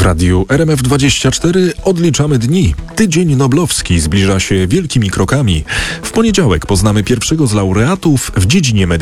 radiu RMF24 odliczamy dni. Tydzień Noblowski zbliża się wielkimi krokami. W poniedziałek poznamy pierwszego z laureatów w dziedzinie medycyny.